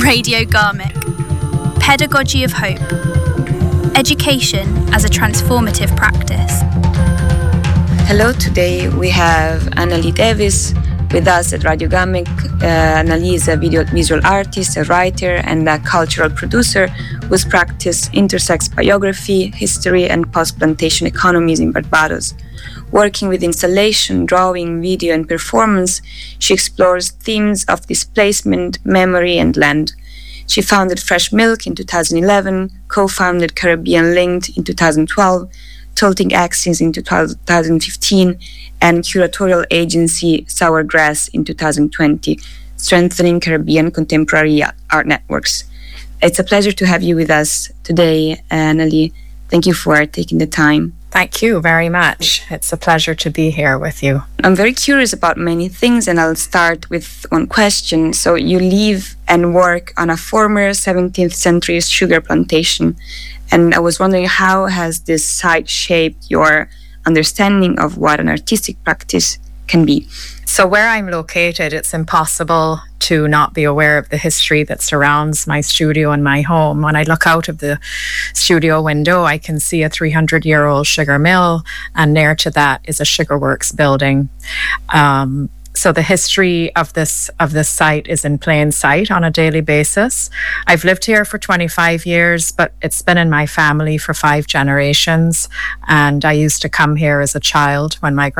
Radio Garmick. Pedagogy of Hope. Education as a transformative practice. Hello, today we have Annalie Davis with us at Radio Garmick. Annalie is a visual artist, a writer, and a cultural producer whose practice intersects biography, history, and post-plantation economies in Barbados. Working with installation, drawing, video, and performance, she explores themes of displacement, memory, and land. She founded Fresh Milk in 2011, co-founded Caribbean Linked in 2012, Tilting Axis in 2015, and curatorial agency Sour Grass in 2020, strengthening Caribbean contemporary art networks. It's a pleasure to have you with us today, Annalie. Thank you for taking the time. Thank you very much. It's a pleasure to be here with you. I'm very curious about many things, and I'll start with one question. So you live and work on a former 17th century sugar plantation, and I was wondering, how has this site shaped your understanding of what an artistic practice can be? So where I'm located, it's impossible to not be aware of the history that surrounds my studio and my home. When I look out of the studio window, I can see a 300-year-old sugar mill, and near to that is a sugar works building. So the history of this site is in plain sight on a daily basis. I've lived here for 25 years, but it's been in my family for 5 generations. And I used to come here as a child when my